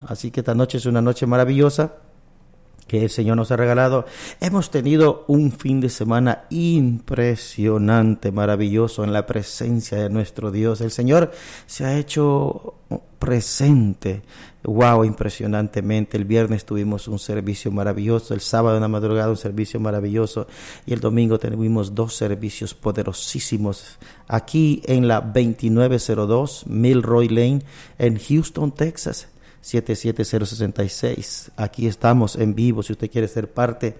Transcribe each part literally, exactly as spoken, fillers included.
Así que esta noche es una noche maravillosa que el Señor nos ha regalado. Hemos tenido un fin de semana impresionante, maravilloso en la presencia de nuestro Dios. El Señor se ha hecho presente, wow, impresionantemente. El viernes tuvimos un servicio maravilloso, el sábado en la madrugada un servicio maravilloso y el domingo tuvimos dos servicios poderosísimos aquí en la veintinueve cero dos Milroy Lane en Houston, Texas. siete siete cero seis seis. Aquí estamos en vivo. Si usted quiere ser parte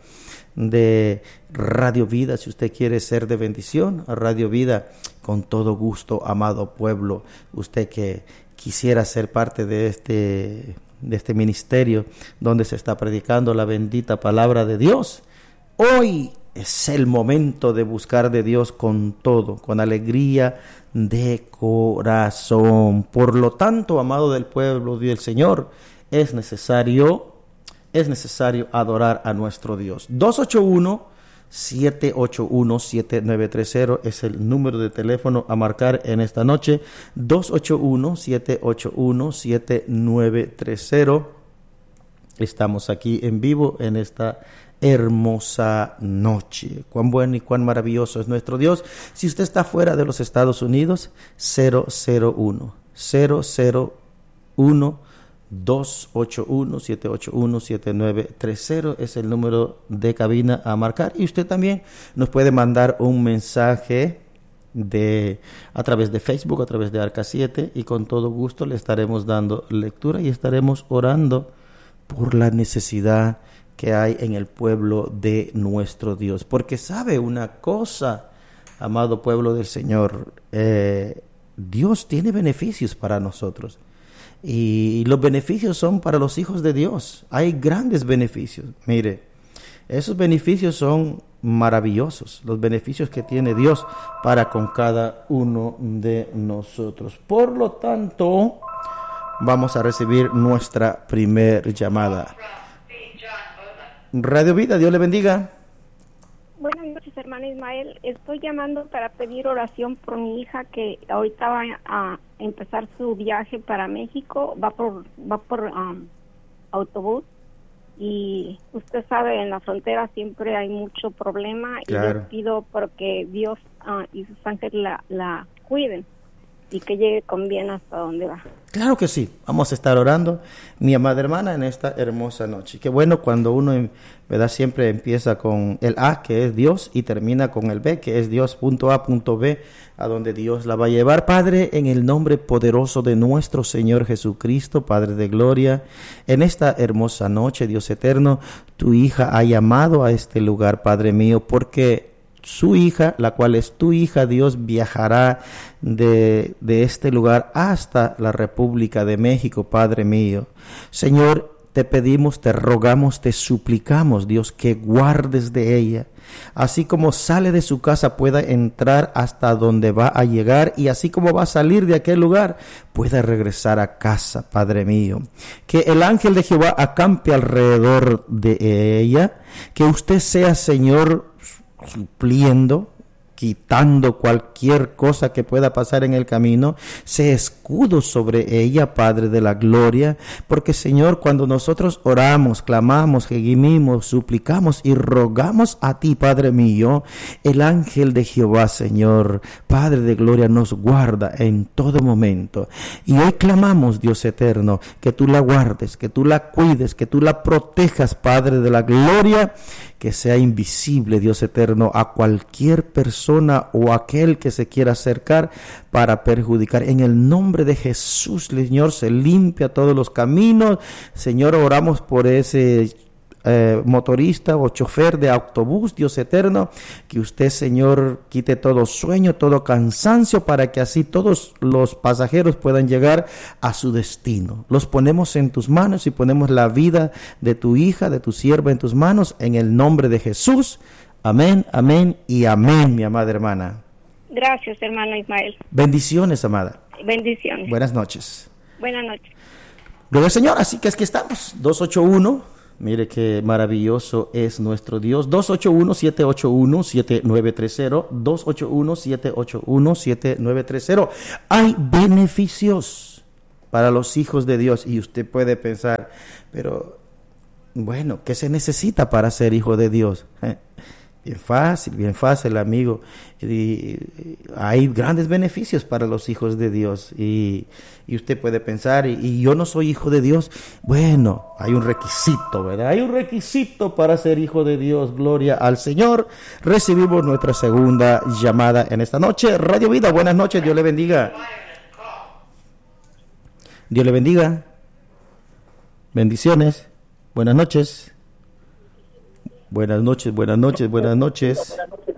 de Radio Vida, si usted quiere ser de bendición a Radio Vida, con todo gusto, amado pueblo, usted que quisiera ser parte de este, de este ministerio donde se está predicando la bendita palabra de Dios, hoy es el momento de buscar de Dios con todo, con alegría de corazón. Por lo tanto, amado del pueblo del Señor, es necesario, es necesario adorar a nuestro Dios. dos ocho uno, siete ocho uno, siete nueve tres cero es el número de teléfono a marcar en esta noche. dos ocho uno, siete ocho uno, siete nueve tres cero. Estamos aquí en vivo en esta hermosa noche. Cuán bueno y cuán maravilloso es nuestro Dios. Si usted está fuera de los Estados Unidos, cero cero uno, cero cero uno, dos ocho uno, siete ocho uno, siete nueve tres cero es el número de cabina a marcar. Y usted también nos puede mandar un mensaje de a través de Facebook, a través de Arca siete, y con todo gusto le estaremos dando lectura y estaremos orando por la necesidad que hay en el pueblo de nuestro Dios. Porque sabe una cosa, amado pueblo del Señor, eh, Dios tiene beneficios para nosotros. Y los beneficios son para los hijos de Dios. Hay grandes beneficios. Mire, esos beneficios son maravillosos. Los beneficios que tiene Dios para con cada uno de nosotros. Por lo tanto, vamos a recibir nuestra primer llamada. Radio Vida, Dios le bendiga. Buenas noches, hermano Ismael. Estoy llamando para pedir oración por mi hija que ahorita va a empezar su viaje para México. Va por va por um, autobús y usted sabe, en la frontera siempre hay mucho problema. Claro. Y les pido porque Dios uh, y sus ángeles la, la cuiden y que llegue con bien hasta donde va. Claro que sí, vamos a estar orando, mi amada hermana, en esta hermosa noche. Qué bueno cuando uno, ¿verdad?, siempre empieza con el A, que es Dios, y termina con el B, que es Dios, punto A, punto B, a donde Dios la va a llevar. Padre, en el nombre poderoso de nuestro Señor Jesucristo, Padre de gloria, en esta hermosa noche, Dios eterno, tu hija ha llamado a este lugar, Padre mío, porque su hija, la cual es tu hija, Dios, viajará de, de este lugar hasta la República de México, Padre mío. Señor, te pedimos, te rogamos, te suplicamos, Dios, que guardes de ella. Así como sale de su casa, pueda entrar hasta donde va a llegar, y así como va a salir de aquel lugar, pueda regresar a casa, Padre mío. Que el ángel de Jehová acampe alrededor de ella, que usted sea, Señor, supliendo, quitando cualquier cosa que pueda pasar en el camino, sea escudo sobre ella, Padre de la gloria, porque Señor, cuando nosotros oramos, clamamos, gemimos, suplicamos y rogamos a ti, Padre mío, el ángel de Jehová, Señor, Padre de gloria, nos guarda en todo momento. Y hoy clamamos, Dios eterno, que tú la guardes, que tú la cuides, que tú la protejas, Padre de la gloria, que sea invisible, Dios eterno, a cualquier persona o aquel que se quiera acercar para perjudicar. En el nombre de Jesús, Señor, se limpia todos los caminos. Señor, oramos por ese eh, motorista o chofer de autobús, Dios eterno, que usted, Señor, quite todo sueño, todo cansancio, para que así todos los pasajeros puedan llegar a su destino. Los ponemos en tus manos y ponemos la vida de tu hija, de tu sierva en tus manos, en el nombre de Jesús. Amén, amén y amén, mi amada hermana. Gracias, hermano Ismael. Bendiciones, amada. Bendiciones. Buenas noches. Buenas noches. Gloria al Señor, así que es que estamos, dos ocho uno, mire qué maravilloso es nuestro Dios, dos ocho uno, siete ocho uno, siete nueve tres cero, dos ocho uno, siete ocho uno, siete nueve tres cero. Hay beneficios para los hijos de Dios. Y usted puede pensar, pero bueno, ¿qué se necesita para ser hijo de Dios? Eh, bien fácil, bien fácil, amigo. Y, y, hay grandes beneficios para los hijos de Dios. Y, y usted puede pensar, y, y yo no soy hijo de Dios. Bueno, hay un requisito, ¿verdad? Hay un requisito para ser hijo de Dios. Gloria al Señor. Recibimos nuestra segunda llamada en esta noche. Radio Vida, buenas noches, Dios le bendiga. Dios le bendiga. Bendiciones. Buenas noches. Buenas noches, buenas noches, buenas noches.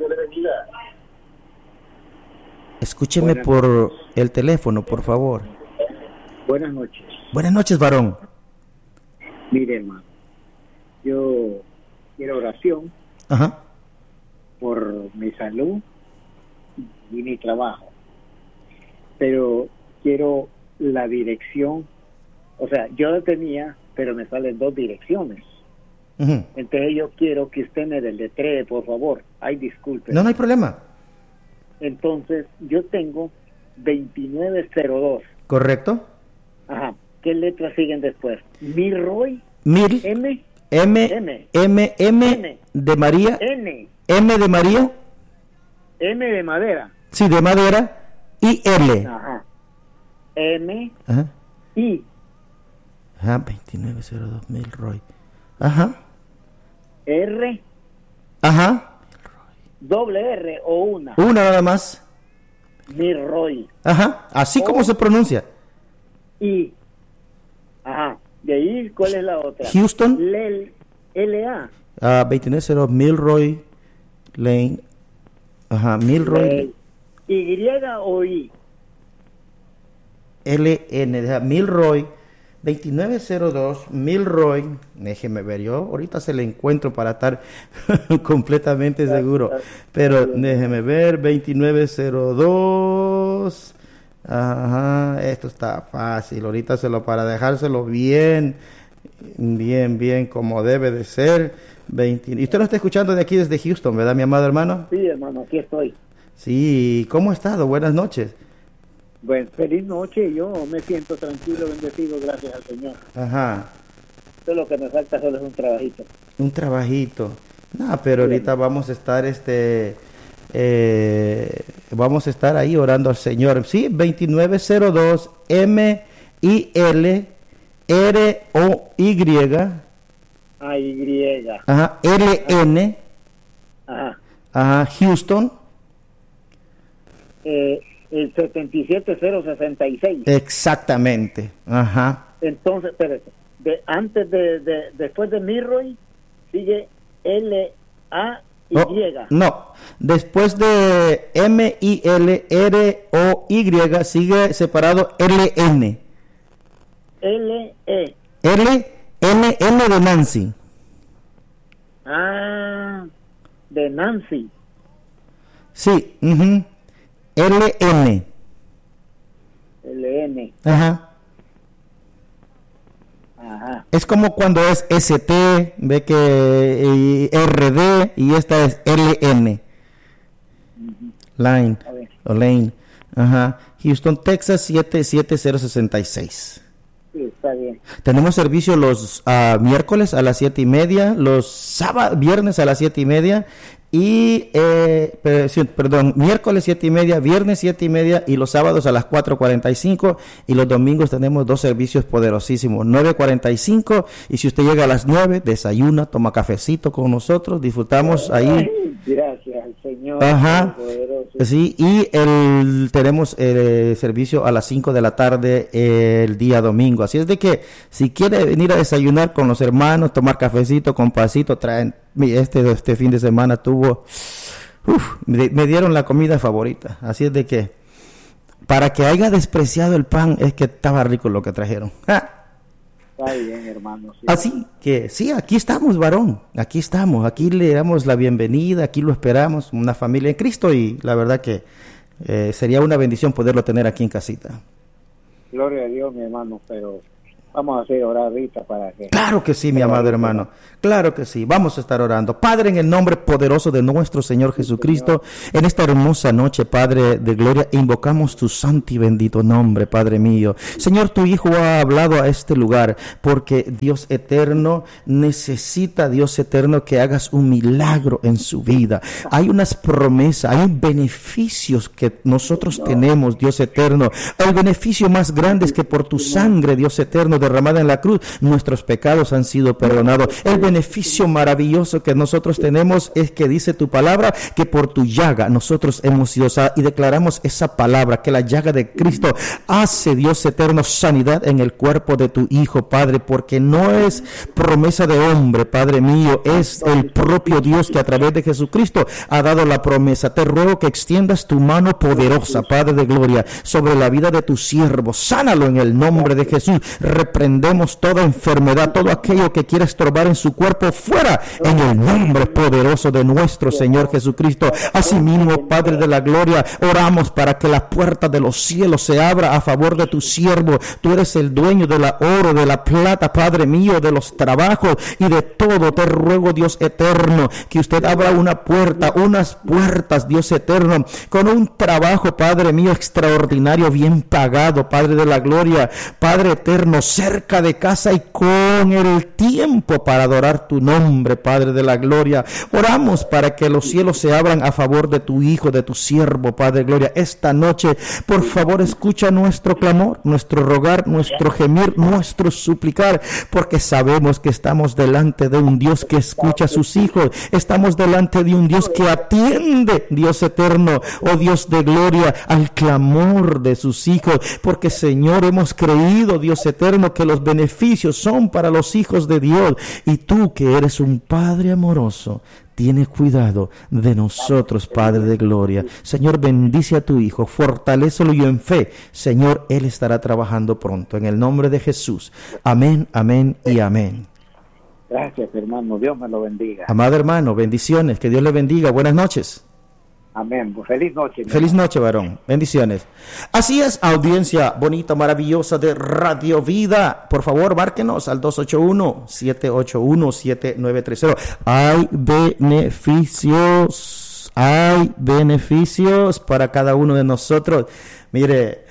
Escúcheme buenas por noches. El teléfono, por favor. Buenas noches. Buenas noches, varón. Mire, hermano, yo quiero oración. Ajá. Por mi salud y mi trabajo. Pero quiero la dirección. O sea, yo la tenía, pero me salen dos direcciones. Uh-huh. Entonces yo quiero que usted me deletree, por favor. Ay, disculpe. No, no hay problema. Entonces, yo tengo veintinueve cero dos. ¿Correcto? Ajá. ¿Qué letras siguen después? Milroy. Mil. M. M. M. M. M. M de María. N. M de María. M de madera. Sí, de madera. Y L. Ajá. M. Ajá. I. Ajá, veintinueve cero dos Milroy. Ajá. R. Ajá. Doble R o una. Una nada más. Milroy. Ajá. Así o, como se pronuncia. I. Ajá. De ahí, ¿cuál es la otra? Houston. L. L A. Ah, veintinueve cero Milroy Lane. Ajá, Milroy. Y o I. L N. Deja, Milroy. veintinueve cero dos Milroy, déjeme ver, yo ahorita se le encuentro para estar completamente seguro, pero déjeme ver, veintinueve cero dos, ajá, esto está fácil, ahorita se lo, para dejárselo bien, bien, bien como debe de ser, veinte, y usted lo está escuchando de aquí desde Houston, ¿verdad, mi amado hermano? Sí, hermano, aquí estoy. Sí, ¿cómo ha estado? Buenas noches. Bueno, feliz noche, yo me siento tranquilo, bendecido, gracias al Señor. Ajá. Todo lo que me falta solo es un trabajito. Un trabajito. No, pero sí, ahorita vamos a estar, este, eh, vamos a estar ahí orando al Señor. Sí, veintinueve cero dos M I L R O Y. A Y. Ajá, L N. Ajá. Ajá, Houston. Eh... El setenta y siete cero sesenta y seis. Exactamente. Ajá. Entonces, espérate. De, antes de, de, después de Milroy, sigue L A Y. Oh, no. Después de M I L R O Y sigue separado L N. L E. L N N de Nancy. Ah, de Nancy. Sí. Uh-huh. L N. L N. Ajá. Ajá. Es como cuando es S T, ve que R D y esta es L N. Uh-huh. Line o Lane. Ajá. Houston, Texas siete siete cero seis seis. Sí, está bien. Tenemos servicio los uh, miércoles a las siete y media, los sábados, viernes a las siete y media. Y, eh, perdón, miércoles siete y media, viernes siete y media y los sábados a las cuatro cuarenta y cinco y los domingos tenemos dos servicios poderosísimos, nueve cuarenta y cinco y si usted llega a las nueve, desayuna, toma cafecito con nosotros, disfrutamos ahí. Gracias al Señor. Ajá. Sí, y el, tenemos el servicio a las cinco de la tarde eh, el día domingo. Así es de que si quiere venir a desayunar con los hermanos, tomar cafecito con pasito, traen este este fin de semana tuvo uf, me, me dieron la comida favorita. Así es de que para que haya despreciado el pan es que estaba rico lo que trajeron. ¡Ja! Está bien, hermano. Sí. Así que sí, aquí estamos, varón, aquí estamos, aquí le damos la bienvenida, aquí lo esperamos, una familia en Cristo y la verdad que eh, sería una bendición poderlo tener aquí en casita. Gloria a Dios, mi hermano, pero vamos a hacer orar ahorita para que... Claro que sí, mi amado hermano. Claro que sí. Vamos a estar orando. Padre, en el nombre poderoso de nuestro Señor Jesucristo, en esta hermosa noche, Padre de gloria, invocamos tu santo y bendito nombre, Padre mío. Señor, tu Hijo ha hablado a este lugar porque Dios eterno necesita, Dios eterno, que hagas un milagro en su vida. Hay unas promesas, hay beneficios que nosotros tenemos, Dios eterno. El beneficio más grande es que por tu sangre, Dios eterno, derramada en la cruz, nuestros pecados han sido perdonados. El beneficio maravilloso que nosotros tenemos es que dice tu palabra que por tu llaga nosotros hemos sido sanados, y declaramos esa palabra, que la llaga de Cristo hace, Dios eterno, sanidad en el cuerpo de tu Hijo, Padre, porque no es promesa de hombre, Padre mío, es el propio Dios que a través de Jesucristo ha dado la promesa. Te ruego que extiendas tu mano poderosa, Padre de gloria, sobre la vida de tu siervo. Sánalo en el nombre de Jesús. Reprendemos toda enfermedad, todo aquello que quiera estorbar en su cuerpo, fuera en el nombre poderoso de nuestro Señor Jesucristo. Asimismo, Padre de la gloria, oramos para que la puerta de los cielos se abra a favor de tu siervo. Tú eres el dueño de la oro, de la plata, Padre mío, de los trabajos y de todo. Te ruego, Dios eterno, que usted abra una puerta, unas puertas, Dios eterno, con un trabajo, Padre mío, extraordinario, bien pagado, Padre de la gloria, Padre eterno, cerca de casa y con el tiempo para adorar tu nombre, Padre de la gloria. Oramos para que los cielos se abran a favor de tu Hijo, de tu siervo, Padre de gloria. Esta noche, por favor, escucha nuestro clamor, nuestro rogar, nuestro gemir, nuestro suplicar, porque sabemos que estamos delante de un Dios que escucha a sus hijos. Estamos delante de un Dios que atiende, Dios eterno, oh Dios de gloria, al clamor de sus hijos, porque, Señor, hemos creído, Dios eterno, que los beneficios son para los hijos de Dios, y tú, que eres un Padre amoroso, tienes cuidado de nosotros, Padre de gloria. Señor, bendice a tu Hijo, fortalécelo y en fe, Señor, Él estará trabajando pronto, en el nombre de Jesús. Amén, amén y amén. Gracias, hermano, Dios me lo bendiga. Amado hermano, bendiciones, que Dios le bendiga, buenas noches. Amén. Pues feliz noche. Feliz noche, varón. Bendiciones. Así es, audiencia bonita, maravillosa de Radio Vida. Por favor, márquenos al dos ocho uno, siete ocho uno, siete nueve tres cero. Hay beneficios, hay beneficios para cada uno de nosotros. Mire,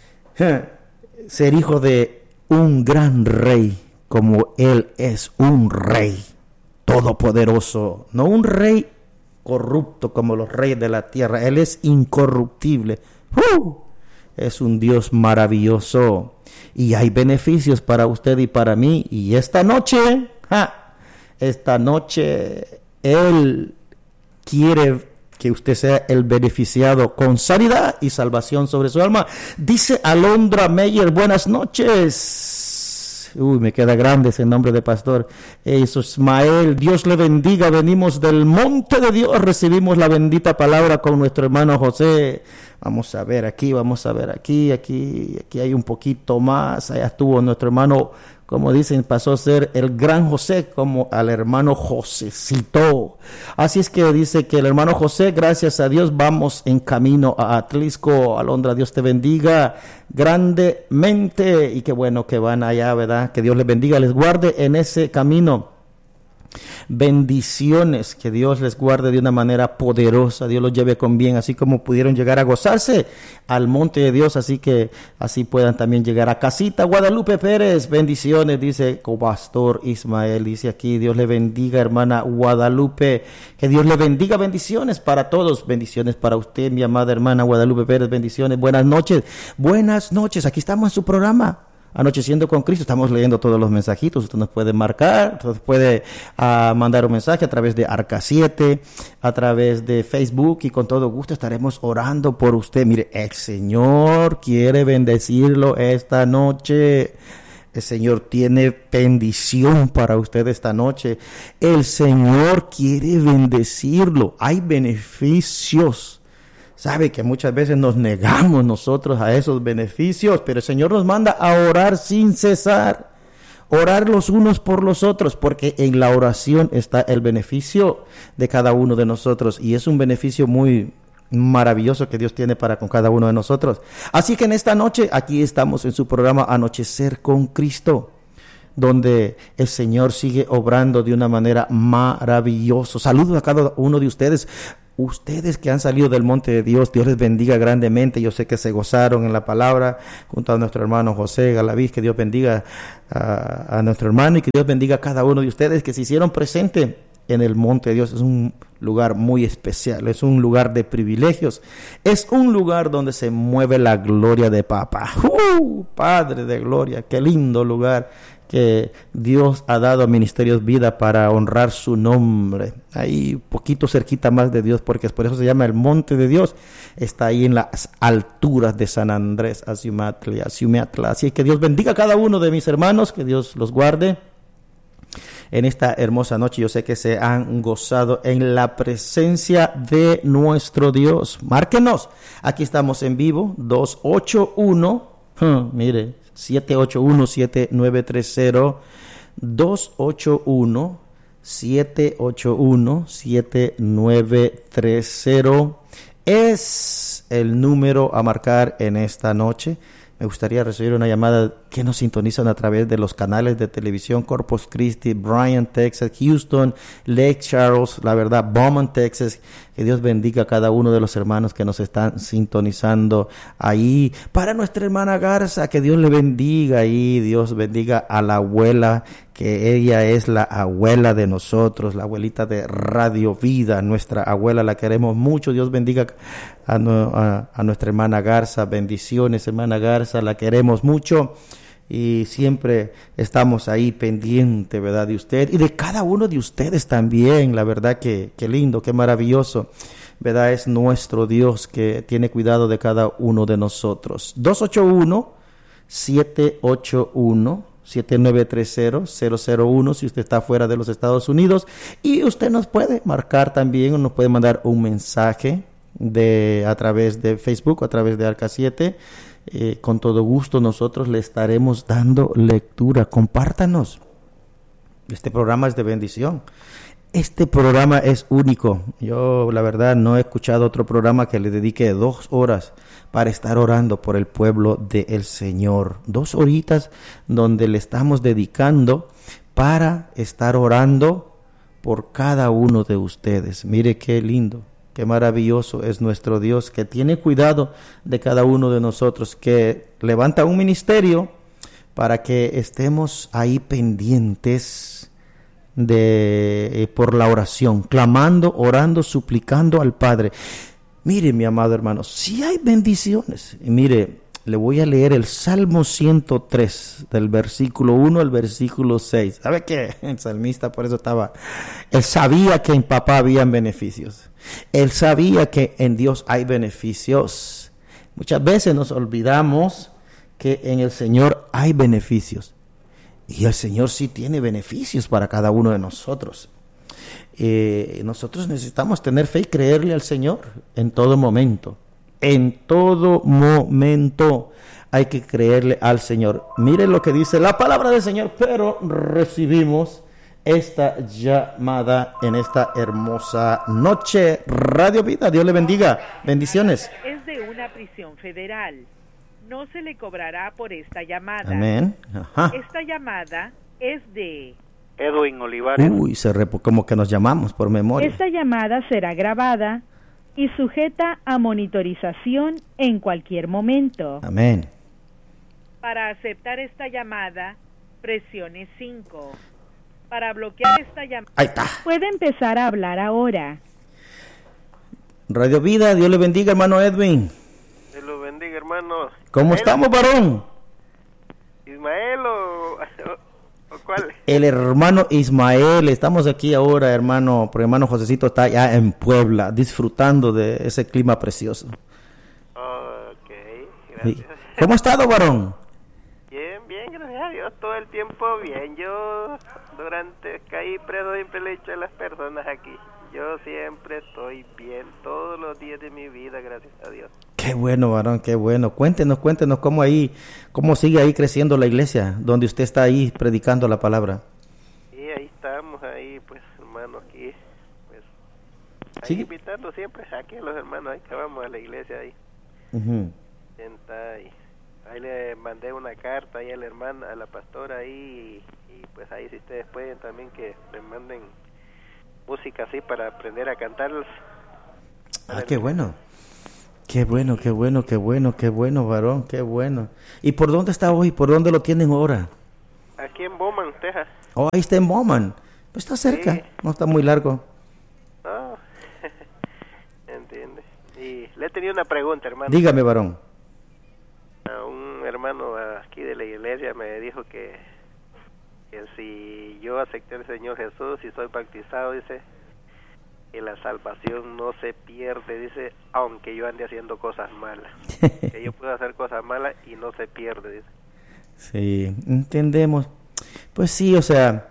ser hijo de un gran rey, como Él es un rey todopoderoso, no un rey corrupto como los reyes de la tierra. Él es incorruptible. ¡Uh! Es un Dios maravilloso y hay beneficios para usted y para mí. Y esta noche, ¡ja! esta noche Él quiere que usted sea el beneficiado con sanidad y salvación sobre su alma. Dice Alondra Meyer, buenas noches. Uy, me queda grande ese nombre de pastor. Eso, Ismael, Dios le bendiga. Venimos del monte de Dios, recibimos la bendita palabra con nuestro hermano José. Vamos a ver aquí, vamos a ver aquí, aquí, aquí hay un poquito más. Allá estuvo nuestro hermano, como dicen, pasó a ser el gran José, como al hermano Josecito. Así es que dice que el hermano José, gracias a Dios, vamos en camino a Atlisco. Alondra, Dios te bendiga grandemente y qué bueno que van allá, ¿verdad? Que Dios les bendiga, les guarde en ese camino. Bendiciones, que Dios les guarde de una manera poderosa, Dios los lleve con bien, así como pudieron llegar a gozarse al monte de Dios, así que así puedan también llegar a casita. Guadalupe Pérez, bendiciones, dice Copastor Ismael, dice aquí, Dios le bendiga, hermana Guadalupe, que Dios le bendiga, bendiciones para todos, bendiciones para usted, mi amada hermana Guadalupe Pérez, bendiciones, buenas noches, buenas noches, aquí estamos en su programa Anocheciendo con Cristo, estamos leyendo todos los mensajitos. Usted nos puede marcar, usted puede uh, mandar un mensaje a través de Arca siete, a través de Facebook, y con todo gusto estaremos orando por usted. Mire, el Señor quiere bendecirlo esta noche. El Señor tiene bendición para usted esta noche. El Señor quiere bendecirlo. Hay beneficios. Sabe que muchas veces nos negamos nosotros a esos beneficios, pero el Señor nos manda a orar sin cesar, orar los unos por los otros, porque en la oración está el beneficio de cada uno de nosotros, y es un beneficio muy maravilloso que Dios tiene para con cada uno de nosotros. Así que en esta noche, aquí estamos en su programa Anochecer con Cristo. donde el Señor sigue obrando de una manera maravillosa. Saludos a cada uno de ustedes. Ustedes que han salido del monte de Dios, Dios les bendiga grandemente. Yo sé que se gozaron en la palabra junto a nuestro hermano José Galaviz. Que Dios bendiga a, a nuestro hermano y que Dios bendiga a cada uno de ustedes que se hicieron presente en el monte de Dios. Es un lugar muy especial, es un lugar de privilegios, es un lugar donde se mueve la gloria de Papá. ¡Uh! Padre de gloria, qué lindo lugar que Dios ha dado a Ministerios Vida para honrar su nombre. Ahí poquito cerquita más de Dios, porque por eso se llama el monte de Dios. Está ahí en las alturas de San Andrés, Aziumatla, Aziumatla. Así que Dios bendiga a cada uno de mis hermanos, que Dios los guarde en esta hermosa noche. Yo sé que se han gozado en la presencia de nuestro Dios. Márquenos, aquí estamos en vivo, dos ocho uno, huh, mire, siete ocho uno, siete nueve tres cero, dos ocho uno, siete ocho uno, siete nueve tres cero es el número a marcar en esta noche. Me gustaría recibir una llamada que nos sintonizan a través de los canales de televisión Corpus Christi, Bryan, Texas, Houston, Lake Charles, la verdad, Beaumont, Texas. Que Dios bendiga a cada uno de los hermanos que nos están sintonizando ahí. Para nuestra hermana Garza, que Dios le bendiga ahí. Dios bendiga a la abuela, que ella es la abuela de nosotros, la abuelita de Radio Vida. Nuestra abuela, la queremos mucho. Dios bendiga a, a, a nuestra hermana Garza. Bendiciones, hermana Garza, la queremos mucho. Y siempre estamos ahí pendiente, ¿verdad?, de usted y de cada uno de ustedes también. La verdad que, que lindo, qué maravilloso, ¿verdad? Es nuestro Dios que tiene cuidado de cada uno de nosotros. dos ocho uno, siete ocho uno, siete nueve tres cero, cero cero uno si usted está fuera de los Estados Unidos. Y usted nos puede marcar también o nos puede mandar un mensaje de a través de Facebook, a través de Arca siete. Eh, con todo gusto nosotros le estaremos dando lectura. Compártanos. Este programa es de bendición. Este programa es único. Yo la verdad no he escuchado otro programa que le dedique dos horas para estar orando por el pueblo del Señor. Dos horitas donde le estamos dedicando para estar orando por cada uno de ustedes. Mire qué lindo. Qué maravilloso es nuestro Dios, que tiene cuidado de cada uno de nosotros, que levanta un ministerio para que estemos ahí pendientes de eh, por la oración, clamando, orando, suplicando al Padre. Mire, mi amado hermano, si hay bendiciones. Y mire, le voy a leer el Salmo ciento tres, del versículo uno al versículo seis. ¿Sabe qué? El salmista por eso estaba... Él sabía que en papá habían beneficios. Él sabía que en Dios hay beneficios. Muchas veces nos olvidamos que en el Señor hay beneficios. Y el Señor sí tiene beneficios para cada uno de nosotros. Eh, nosotros necesitamos tener fe y creerle al Señor en todo momento. En todo momento hay que creerle al Señor. Mire lo que dice la palabra del Señor, pero recibimos esta llamada en esta hermosa noche. Radio Vida, Dios le bendiga. Bendiciones. Es de una prisión federal. No se le cobrará por esta llamada. Amén. Ajá. Esta llamada es de Edwin Olivares. Uy, se repo, como que nos llamamos por memoria. Esta llamada será grabada y sujeta a monitorización en cualquier momento. Amén. Para aceptar esta llamada, presione cinco. Para bloquear esta llamada... Ahí está. Puede empezar a hablar ahora. Radio Vida, Dios le bendiga, hermano Edwin. Dios lo bendiga, hermano. ¿Cómo Ismael. estamos, varón? Ismael o, o, o cuál? El hermano Ismael. Estamos aquí ahora, hermano, porque hermano Josecito está allá en Puebla, disfrutando de ese clima precioso. Ok, gracias. ¿Cómo ha estado, varón? Bien, bien, gracias a Dios, todo el tiempo bien. Yo durante caí preso siempre le he dicho a las personas aquí, yo siempre estoy bien, todos los días de mi vida, gracias a Dios. Qué bueno, varón, qué bueno. Cuéntenos, cuéntenos cómo ahí, cómo sigue ahí creciendo la iglesia, donde usted está ahí predicando la palabra. Y ahí estamos, ahí pues hermano, aquí, pues, ahí ¿Sí? invitando siempre aquí a los hermanos, ahí que vamos a la iglesia ahí. Uh-huh. Senta ahí. ahí le mandé una carta ahí a la hermana, a la pastora ahí, y, y pues ahí si ustedes pueden también que me manden música así para aprender a cantarlos. Ah, qué bueno. Qué bueno, qué bueno, qué bueno, qué bueno, varón, qué bueno. ¿Y por dónde está hoy? ¿Por dónde lo tienen ahora? Aquí en Bowman, Texas. Oh, ahí está en Bowman. Pues está cerca, sí. No está muy largo. No, entiende. Y le he tenido una pregunta, hermano. Dígame, varón. A un hermano aquí de la iglesia me dijo que, que si yo acepté al Señor Jesús y soy bautizado, dice, que la salvación no se pierde, dice, aunque yo ande haciendo cosas malas. Que yo puedo hacer cosas malas y no se pierde, dice. Sí, entendemos. Pues sí, o sea,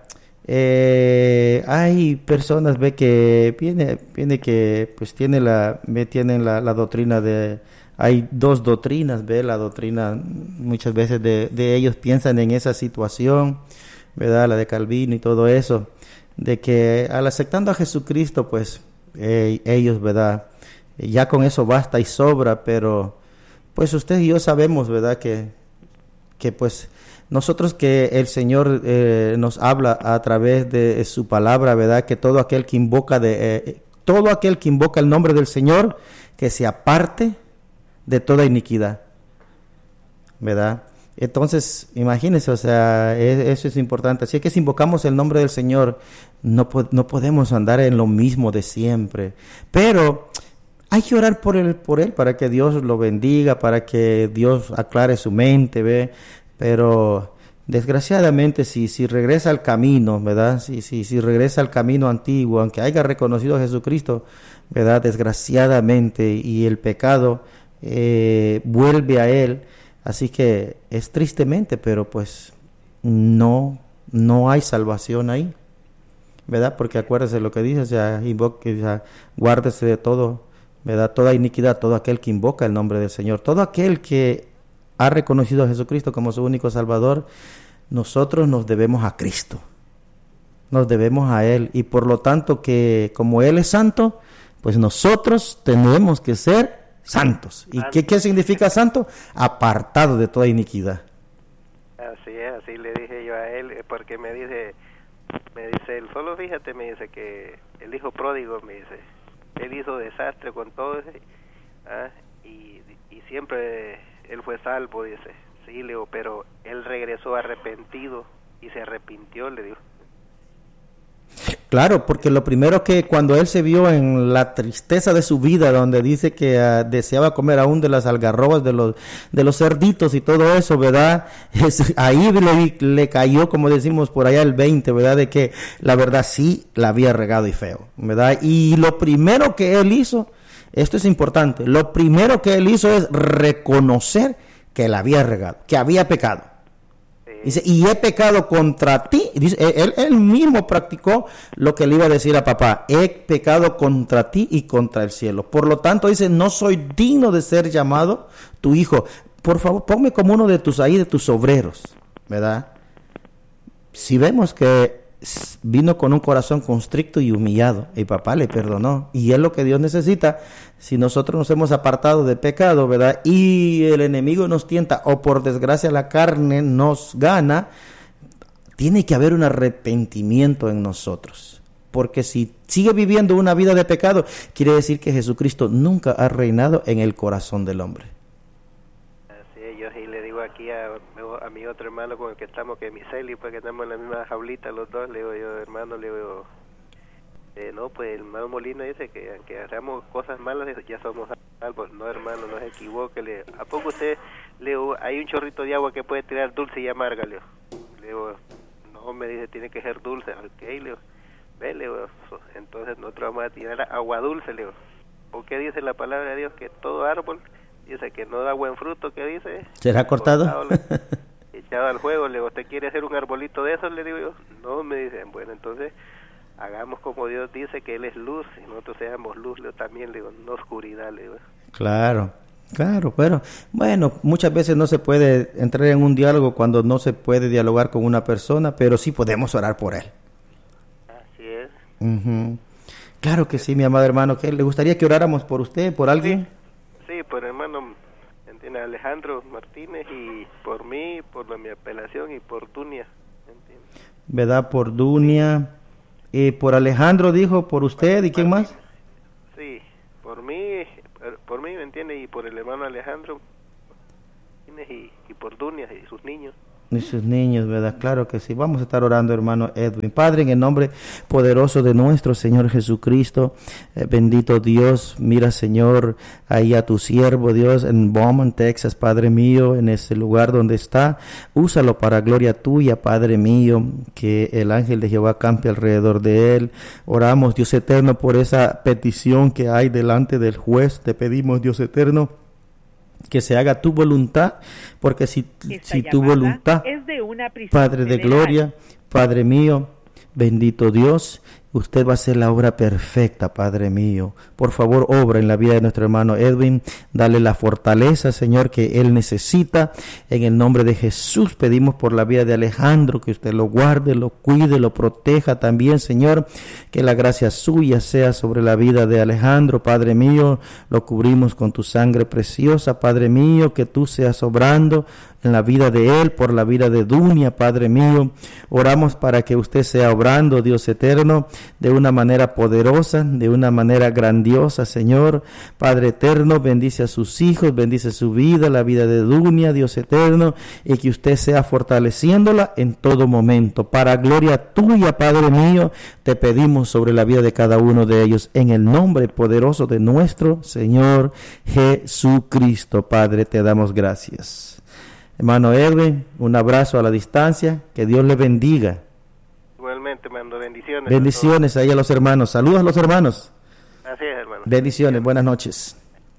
eh, hay personas, ve que viene, viene que pues tiene la, ve, tienen la, la doctrina de, hay dos doctrinas, ve, la doctrina muchas veces de, de ellos piensan en esa situación, ¿verdad? La de Calvino y todo eso, de que al aceptando a Jesucristo, pues eh, ellos, ¿verdad? Ya con eso basta y sobra, pero pues usted y yo sabemos, ¿verdad? Que, que pues nosotros que el Señor eh, nos habla a través de su palabra, ¿verdad? Que todo aquel que invoca de eh, todo aquel que invoca el nombre del Señor, que se aparte de toda iniquidad, ¿verdad? Entonces, imagínense, o sea, eso es importante. Así es que si invocamos el nombre del Señor, no, no podemos andar en lo mismo de siempre. Pero hay que orar por él, por él, para que Dios lo bendiga, para que Dios aclare su mente, ¿ve? Pero desgraciadamente, si, si regresa al camino, ¿verdad? Si, si, si regresa al camino antiguo, aunque haya reconocido a Jesucristo, ¿verdad? Desgraciadamente, y el pecado eh, vuelve a él. Así que es tristemente, pero pues no, no hay salvación ahí, ¿verdad? Porque acuérdese lo que dice, o sea, invoque, o sea, guárdese de todo, ¿verdad? Toda iniquidad, todo aquel que invoca el nombre del Señor, todo aquel que ha reconocido a Jesucristo como su único Salvador, nosotros nos debemos a Cristo, nos debemos a Él, y por lo tanto que como Él es santo, pues nosotros tenemos que ser santos. ¿Y qué, qué significa santo? Apartado de toda iniquidad. Así es, así le dije yo a él, porque me dice, me dice él, solo fíjate, me dice que el hijo pródigo, me dice, él hizo desastre con todo ese, ¿ah? y, y siempre él fue salvo, dice, sí, le digo, pero él regresó arrepentido y se arrepintió, le digo. Claro, porque lo primero que cuando él se vio en la tristeza de su vida, donde dice que uh, deseaba comer aún de las algarrobas, de los de los cerditos y todo eso, ¿verdad? Es, ahí le, le cayó, como decimos por allá, el veinte, ¿verdad? De que la verdad sí la había regado y feo, ¿verdad? Y lo primero que él hizo, esto es importante, lo primero que él hizo es reconocer que la había regado, que había pecado. Dice, y he pecado contra ti. Dice, él, él mismo practicó lo que le iba a decir a papá. He pecado contra ti y contra el cielo. Por lo tanto, dice, no soy digno de ser llamado tu hijo. Por favor, ponme como uno de tus ahí, de tus obreros, ¿verdad? Si vemos que vino con un corazón constricto y humillado, y papá le perdonó. Y es lo que Dios necesita. Si nosotros nos hemos apartado de pecado, ¿verdad? Y el enemigo nos tienta, o por desgracia la carne nos gana, tiene que haber un arrepentimiento en nosotros. Porque si sigue viviendo una vida de pecado, quiere decir que Jesucristo nunca ha reinado en el corazón del hombre. Así es, yo sí le digo aquí a, a mi otro hermano con el que estamos, que es Miseli, pues que estamos en la misma jaulita los dos, le digo yo, hermano, le digo... Eh, no, pues el hermano Molina dice que aunque hagamos cosas malas ya somos salvos. No, hermano, no se equivoque. Le, ¿a poco usted, le digo, hay un chorrito de agua que puede tirar dulce y amarga? Le digo, le digo no, me dice, tiene que ser dulce. Ok, le digo, ve, le digo, entonces nosotros vamos a tirar agua dulce, le digo. ¿Por qué dice la palabra de Dios que todo árbol, dice que no da buen fruto? ¿Qué dice? ¿Será cortado? cortado le, echado al juego, le digo, ¿usted quiere hacer un arbolito de esos? Le digo yo, no, me dicen, bueno, entonces... hagamos como Dios dice, que Él es luz, y nosotros seamos luz, le también, le digo, no oscuridad, le digo. Claro, claro, pero bueno, muchas veces no se puede entrar en un diálogo cuando no se puede dialogar con una persona, pero sí podemos orar por él. Así es. Uh-huh. Claro que sí, mi amado hermano, ¿qué le gustaría que oráramos por usted, por alguien? Sí, sí, por hermano, entiende ¿entiende? Alejandro Martínez, y por mí, por la, mi apelación, y por Dunia, ¿entiende? ¿Verdad? Por Dunia, y por Alejandro, dijo, por usted, ¿y quién más? Sí, por mí, por mí, ¿me entiende? Y por el hermano Alejandro Martínez, y, y por Dunia y sus niños. Y sus niños, ¿verdad? Claro que sí. Vamos a estar orando, hermano Edwin. Padre, en el nombre poderoso de nuestro Señor Jesucristo, eh, bendito Dios, mira, Señor, ahí a tu siervo, Dios, en Beaumont, Texas, Padre mío, en ese lugar donde está. Úsalo para gloria tuya, Padre mío, que el ángel de Jehová campe alrededor de él. Oramos, Dios eterno, por esa petición que hay delante del juez. Te pedimos, Dios eterno, que se haga tu voluntad, porque si, si tu voluntad, es de una Padre de federal. gloria, Padre mío, bendito Dios, usted va a hacer la obra perfecta, Padre mío. Por favor, obra en la vida de nuestro hermano Edwin, dale la fortaleza, Señor, que él necesita. En el nombre de Jesús pedimos por la vida de Alejandro, que usted lo guarde, lo cuide, lo proteja también, Señor, que la gracia suya sea sobre la vida de Alejandro, Padre mío. Lo cubrimos con tu sangre preciosa, Padre mío, que tú seas obrando en la vida de él, por la vida de Dunia, Padre mío. Oramos para que usted sea obrando, Dios eterno, de una manera poderosa, de una manera grandiosa, Señor. Padre eterno, bendice a sus hijos, bendice su vida, la vida de Dunia, Dios eterno, y que usted sea fortaleciéndola en todo momento. Para gloria tuya, Padre mío, te pedimos sobre la vida de cada uno de ellos, en el nombre poderoso de nuestro Señor Jesucristo. Padre, te damos gracias. Hermano Edwin, un abrazo a la distancia, que Dios le bendiga. Igualmente, mando bendiciones. Bendiciones ahí a los hermanos. Saludos a los hermanos. Así es, hermano. Bendiciones, buenas noches.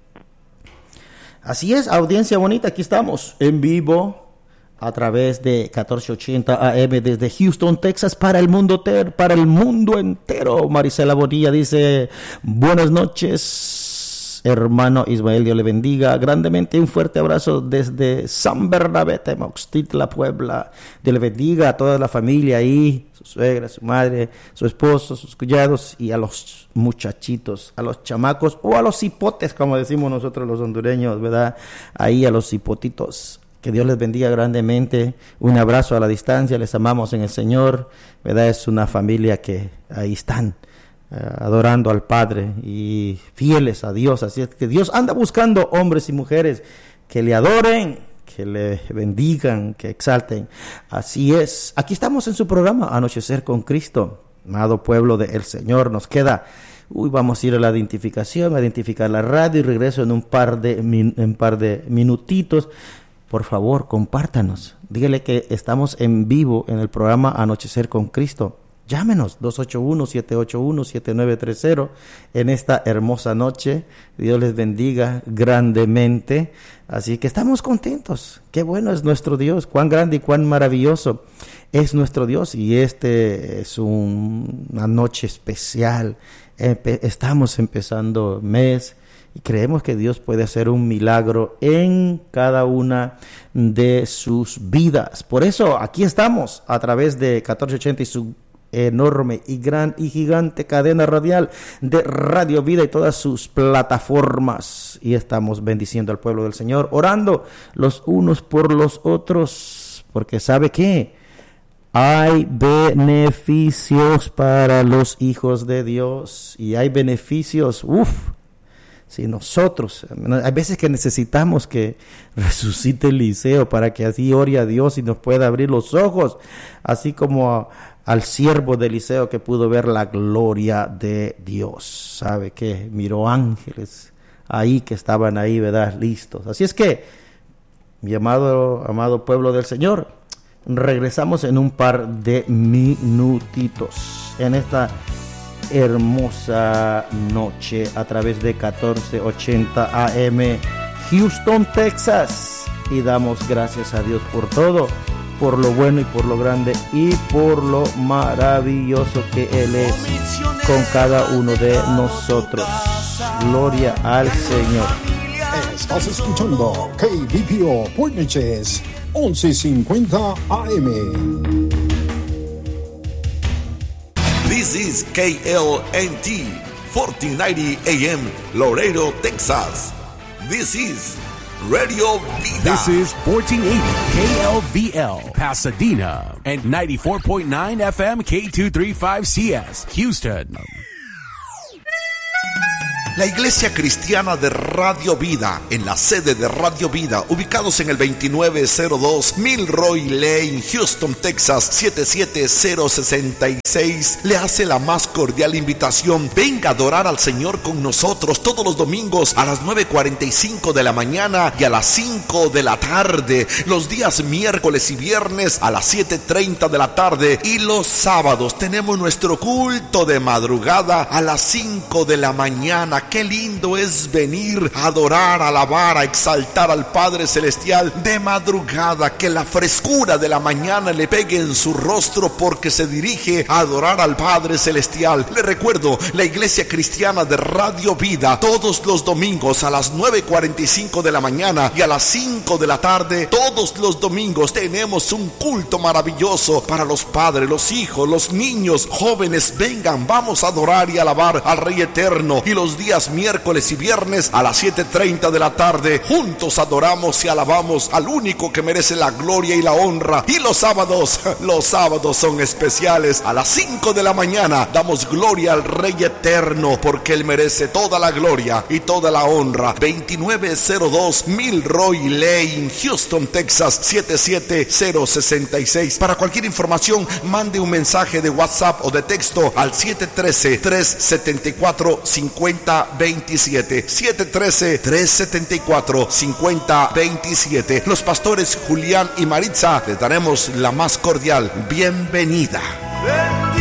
Así es, audiencia bonita, aquí estamos en vivo a través de catorce ochenta A M desde Houston, Texas, para el mundo ter, para el mundo entero. Marisela Bonilla dice, buenas noches, hermano Ismael, Dios le bendiga grandemente. Un fuerte abrazo desde San Bernabé, Tenochtitlan, Puebla. Dios le bendiga a toda la familia ahí, su suegra, su madre, su esposo, sus cuñados, y a los muchachitos, a los chamacos, o a los hipotes, como decimos nosotros los hondureños, ¿verdad? Ahí a los hipotitos. Que Dios les bendiga grandemente. Un abrazo a la distancia, les amamos en el Señor, ¿verdad? Es una familia que ahí están, adorando al Padre y fieles a Dios. Así es que Dios anda buscando hombres y mujeres que le adoren, que le bendigan, que exalten. Así es. Aquí estamos en su programa Anochecer con Cristo, amado pueblo del Señor. Nos queda, uy, vamos a ir a la identificación, a identificar la radio, y regreso en un par de, min, en un par de minutitos. Por favor, compártanos. Dígale que estamos en vivo en el programa Anochecer con Cristo. Llámenos, dos ocho uno, siete ocho uno, siete nueve tres cero, en esta hermosa noche. Dios les bendiga grandemente. Así que estamos contentos. Qué bueno es nuestro Dios, cuán grande y cuán maravilloso es nuestro Dios. Y este es un, una noche especial. Empe- estamos empezando mes y creemos que Dios puede hacer un milagro en cada una de sus vidas. Por eso aquí estamos a través de catorce ochenta y su enorme y gran y gigante cadena radial de Radio Vida y todas sus plataformas, y estamos bendiciendo al pueblo del Señor, orando los unos por los otros, porque ¿sabe qué? Hay beneficios para los hijos de Dios, y hay beneficios, uff, si nosotros, hay veces que necesitamos que resucite Eliseo para que así ore a Dios y nos pueda abrir los ojos, así como a, al siervo de Eliseo que pudo ver la gloria de Dios. ¿Sabe qué? Miró ángeles ahí que estaban ahí, ¿verdad? Listos. Así es que, mi amado, amado pueblo del Señor, regresamos en un par de minutitos en esta hermosa noche a través de catorce ochenta A M Houston, Texas, y damos gracias a Dios por todo, por lo bueno y por lo grande y por lo maravilloso que Él es con cada uno de nosotros. Gloria al Señor. Estás escuchando K B P O Point Neches once cincuenta A M. This is K L N T fourteen ninety A M Laredo, Texas. This is Radio Vida. This is fourteen eighty K L V L, Pasadena, and ninety-four point nine F M K two thirty-five C S, Houston. La Iglesia Cristiana de Radio Vida, en la sede de Radio Vida, ubicados en el veintinueve cero dos Milroy Lane, Houston, Texas, siete siete cero seis seis, le hace la más cordial invitación. Venga a adorar al Señor con nosotros todos los domingos a las nueve cuarenta y cinco de la mañana y a las cinco de la tarde, los días miércoles y viernes a las siete treinta de la tarde, y los sábados tenemos nuestro culto de madrugada a las cinco de la mañana. Qué lindo es venir a adorar, a alabar, a exaltar al Padre Celestial de madrugada. Que la frescura de la mañana le pegue en su rostro porque se dirige a adorar al Padre Celestial. Le recuerdo, la Iglesia Cristiana de Radio Vida, todos los domingos a las nueve cuarenta y cinco de la mañana y a las cinco de la tarde, todos los domingos tenemos un culto maravilloso para los padres, los hijos, los niños, jóvenes. Vengan, vamos a adorar y alabar al Rey Eterno. Y los días miércoles y viernes a las siete treinta de la tarde, juntos adoramos y alabamos al único que merece la gloria y la honra. Y los sábados, los sábados son especiales. A las cinco de la mañana damos gloria al Rey Eterno, porque Él merece toda la gloria y toda la honra. veintinueve cero dos Milroy Lane, Houston, Texas, siete siete cero seis seis. Para cualquier información, mande un mensaje de WhatsApp o de texto al siete uno tres, tres siete cuatro, cinco cero dos siete. siete uno tres, tres siete cuatro, cinco cero dos siete. Los pastores Julián y Maritza les daremos la más cordial bienvenida.